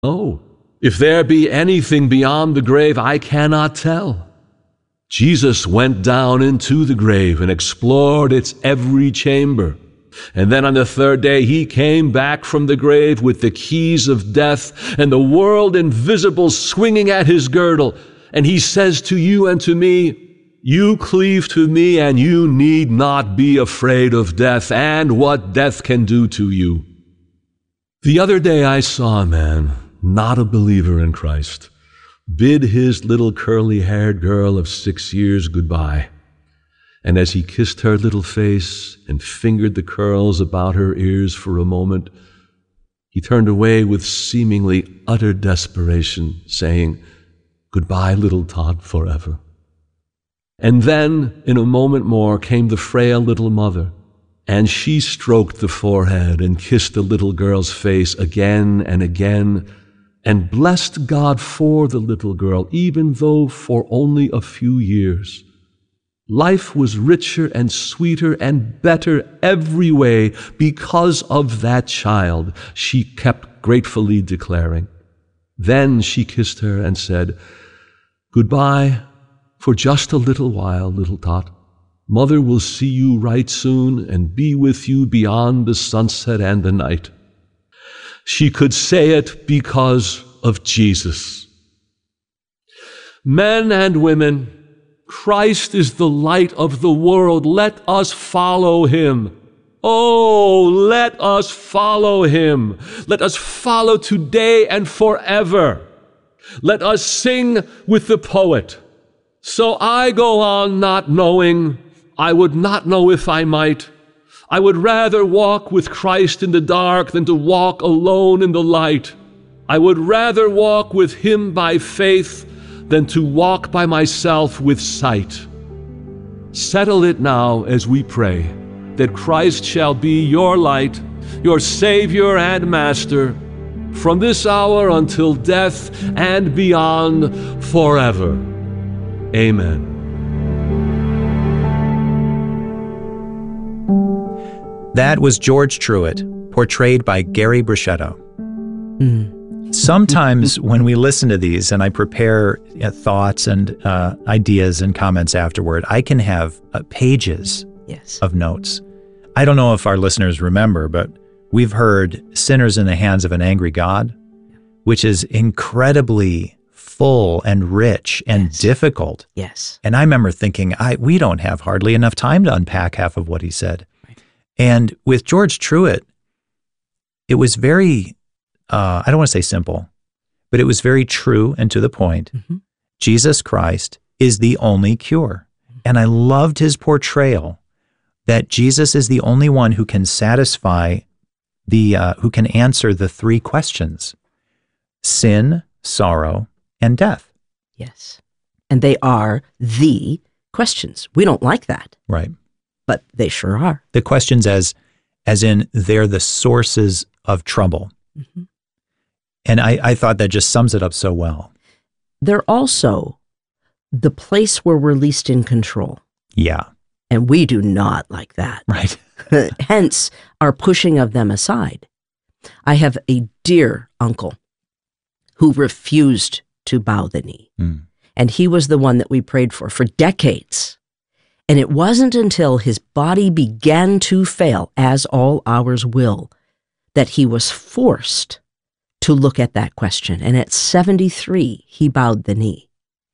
Oh, if there be anything beyond the grave, I cannot tell. Jesus went down into the grave and explored its every chamber. And then on the third day, he came back from the grave with the keys of death and the world invisible swinging at his girdle. And he says to you and to me, you cleave to me and you need not be afraid of death and what death can do to you. The other day I saw a man, not a believer in Christ, bid his little curly-haired girl of 6 years goodbye. And as he kissed her little face and fingered the curls about her ears for a moment, he turned away with seemingly utter desperation, saying, "Goodbye, little Todd, forever." And then, in a moment more, came the frail little mother, and she stroked the forehead and kissed the little girl's face again and again, and blessed God for the little girl, even though for only a few years. Life was richer and sweeter and better every way because of that child, she kept gratefully declaring. Then she kissed her and said, "Goodbye for just a little while, little Tot. Mother will see you right soon and be with you beyond the sunset and the night." She could say it because of Jesus. Men and women, Christ is the light of the world. Let us follow him. Oh, let us follow him. Let us follow today and forever. Let us sing with the poet. So I go on not knowing, I would not know if I might. I would rather walk with Christ in the dark than to walk alone in the light. I would rather walk with him by faith than to walk by myself with sight. Settle it now as we pray, that Christ shall be your light, your Savior and Master, from this hour until death and beyond forever. Amen. That was George Truett, portrayed by Gary Brichetto. Sometimes when we listen to these and I prepare thoughts and ideas and comments afterward, I can have pages of notes. I don't know if our listeners remember, but we've heard Sinners in the Hands of an Angry God, which is incredibly full and rich and difficult. Yes. And I remember thinking, we don't have hardly enough time to unpack half of what he said. Right. And with George Truett, it was very, I don't want to say simple, but it was very true and to the point. Mm-hmm. Jesus Christ is the only cure. And I loved his portrayal that Jesus is the only one who can satisfy who can answer the three questions: sin, sorrow, and death. Yes. And they are the questions. We don't like that. Right. But they sure are. The questions as in they're the sources of trouble. Mm-hmm. And I thought that just sums it up so well. They're also the place where we're least in control. Yeah. And we do not like that. Right. Hence our pushing of them aside. I have a dear uncle who refused to bow the knee. Mm. And he was the one that we prayed for decades. And it wasn't until his body began to fail, as all ours will, that he was forced to look at that question. And at 73, he bowed the knee.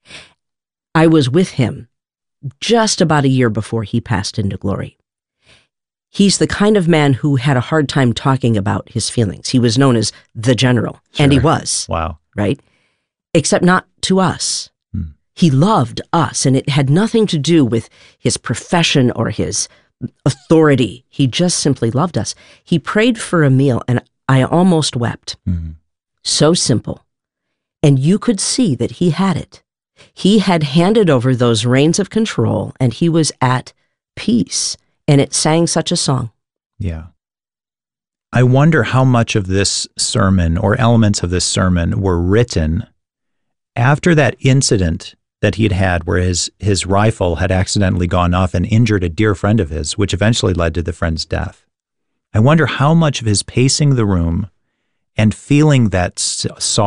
I was with him just about a year before he passed into glory. He's the kind of man who had a hard time talking about his feelings. He was known as the general, sure. And he was. Wow. Right? Except not to us. Hmm. He loved us, and it had nothing to do with his profession or his authority. He just simply loved us. He prayed for a meal, and I almost wept. Mm-hmm. So simple. And you could see that he had it. He had handed over those reins of control, and he was at peace. And it sang such a song. Yeah. I wonder how much of this sermon or elements of this sermon were written after that incident that he'd had where his rifle had accidentally gone off and injured a dear friend of his, which eventually led to the friend's death. I wonder how much of his pacing the room and feeling that